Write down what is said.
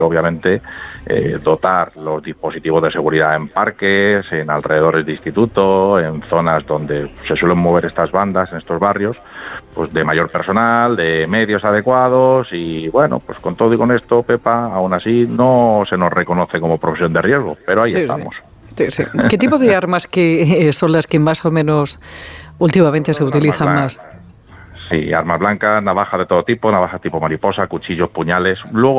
obviamente dotar los dispositivos de seguridad en parques, en alrededores de institutos, en zonas donde se suelen mover estas bandas, en estos barrios, pues de mayor personal, de medios adecuados y bueno, pues con todo y con esto, Pepa, aún así no se nos reconoce como profesión de riesgo, pero ahí estamos. Sí. ¿Qué tipo de armas que son las que más o menos últimamente se utilizan más? Sí, armas blancas, navajas de todo tipo, navajas tipo mariposa, cuchillos, puñales. Luego